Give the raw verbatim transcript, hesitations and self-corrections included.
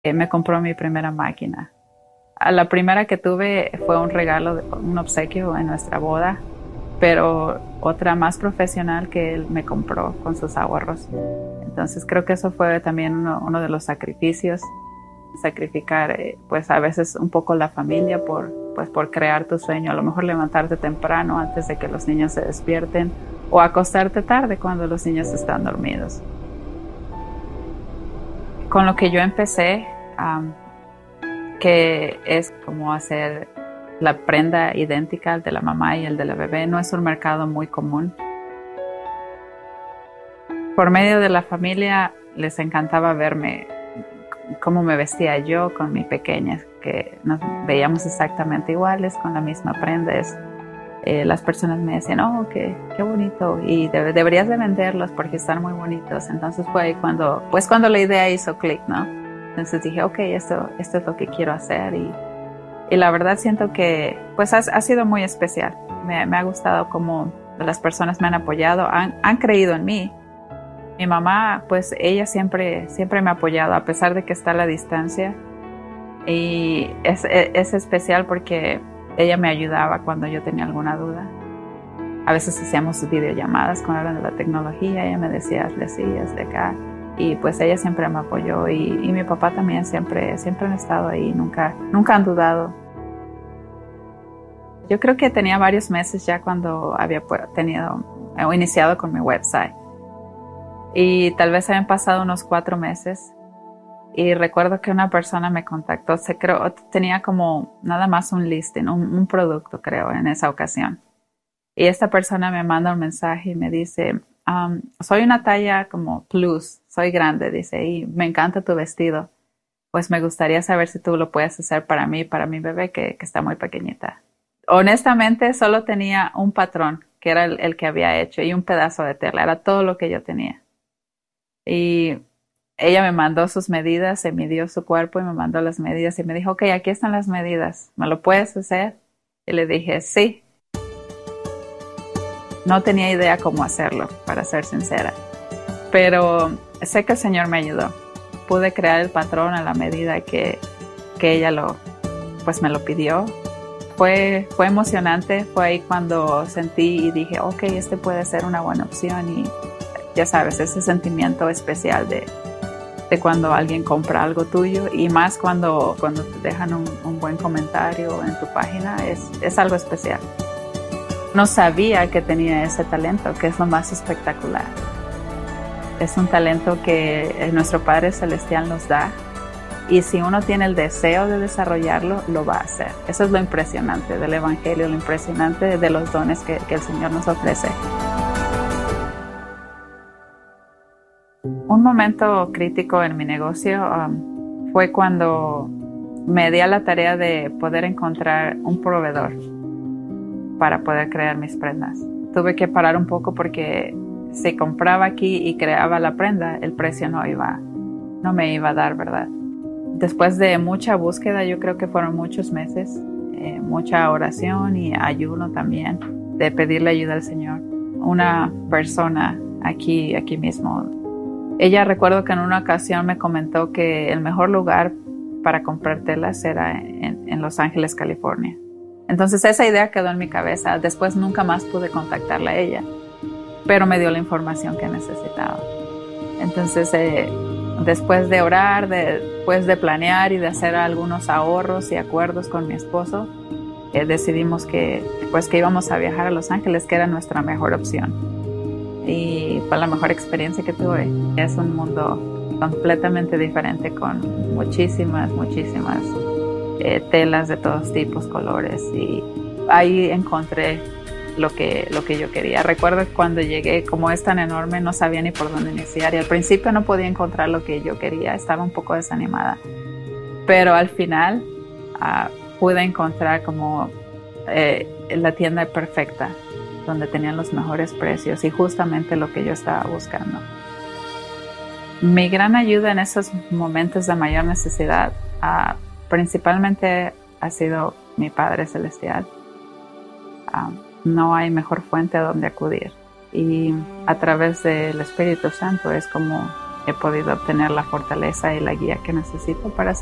eh, me compró mi primera máquina. A la primera que tuve fue un regalo, de- un obsequio en nuestra boda, pero otra más profesional que él me compró con sus ahorros. Entonces creo que eso fue también uno, uno de los sacrificios, sacrificar eh, pues a veces un poco la familia por, pues, por crear tu sueño, a lo mejor levantarte temprano antes de que los niños se despierten o acostarte tarde cuando los niños están dormidos. Con lo que yo empecé, um, que es como hacer la prenda idéntica al de la mamá y el de la bebé, no es un mercado muy común. Por medio de la familia les encantaba verme cómo me vestía yo con mi pequeña, que nos veíamos exactamente iguales, con la misma prenda. Es, eh, las personas me decían, oh, qué, qué bonito, y de, deberías de venderlos porque están muy bonitos. Entonces fue ahí cuando, pues cuando la idea hizo clic, ¿no? Entonces dije, ok, esto, esto es lo que quiero hacer, y, y la verdad siento que pues ha, ha sido muy especial. Me, me ha gustado cómo las personas me han apoyado, han, han creído en mí. Mi mamá, pues ella siempre, siempre me ha apoyado a pesar de que está a la distancia, y es, es especial porque ella me ayudaba cuando yo tenía alguna duda. A veces hacíamos videollamadas con hablan de la tecnología, ella me decía, hazle así, hazle acá, y pues ella siempre me apoyó, y, y mi papá también siempre, siempre han estado ahí, nunca, nunca han dudado. Yo creo que tenía varios meses ya cuando había tenido o iniciado con mi website. Y tal vez habían pasado unos cuatro meses y recuerdo que una persona me contactó, se creo, tenía como nada más un listing, un, un producto creo en esa ocasión. Y esta persona me manda un mensaje y me dice, um, soy una talla como plus, soy grande, dice, y me encanta tu vestido. Pues me gustaría saber si tú lo puedes hacer para mí, para mi bebé que, que está muy pequeñita. Honestamente, solo tenía un patrón, que era el, el que había hecho, y un pedazo de tela, era todo lo que yo tenía. Y ella me mandó sus medidas, se midió su cuerpo y me mandó las medidas y me dijo, ok, aquí están las medidas, ¿me lo puedes hacer? Y le dije, sí. No tenía idea cómo hacerlo, para ser sincera, pero sé que el Señor me ayudó. Pude crear el patrón a la medida que, que ella lo, pues me lo pidió. Fue, fue emocionante, fue ahí cuando sentí y dije, ok, este puede ser una buena opción, y ya sabes, ese sentimiento especial de, de cuando alguien compra algo tuyo, y más cuando, cuando te dejan un, un buen comentario en tu página, es, es algo especial. No sabía que tenía ese talento, que es lo más espectacular. Es un talento que nuestro Padre Celestial nos da, y si uno tiene el deseo de desarrollarlo, lo va a hacer. Eso es lo impresionante del Evangelio, lo impresionante de los dones que, que el Señor nos ofrece. Un momento crítico en mi negocio um, fue cuando me di a la tarea de poder encontrar un proveedor para poder crear mis prendas. Tuve que parar un poco porque si compraba aquí y creaba la prenda, el precio no iba, no me iba a dar, ¿verdad? Después de mucha búsqueda, yo creo que fueron muchos meses, eh, mucha oración y ayuno también, de pedirle ayuda al Señor. Una persona aquí, aquí mismo, ella recuerdo que en una ocasión me comentó que el mejor lugar para comprar telas era en, en Los Ángeles, California. Entonces esa idea quedó en mi cabeza. Después nunca más pude contactarla a ella, pero me dio la información que necesitaba. Entonces, eh, después de orar, de, después de planear y de hacer algunos ahorros y acuerdos con mi esposo, eh, decidimos que, pues, que íbamos a viajar a Los Ángeles, que era nuestra mejor opción. Y fue la mejor experiencia que tuve. Es un mundo completamente diferente, con muchísimas, muchísimas eh, telas de todos tipos, colores, y ahí encontré lo que, lo que yo quería. Recuerdo que cuando llegué, como es tan enorme, no sabía ni por dónde iniciar, y al principio no podía encontrar lo que yo quería, estaba un poco desanimada, pero al final uh, pude encontrar como eh, la tienda perfecta, donde tenían los mejores precios y justamente lo que yo estaba buscando. Mi gran ayuda en esos momentos de mayor necesidad uh, principalmente ha sido mi Padre Celestial. Uh, no hay mejor fuente a donde acudir, y a través del Espíritu Santo es como he podido obtener la fortaleza y la guía que necesito para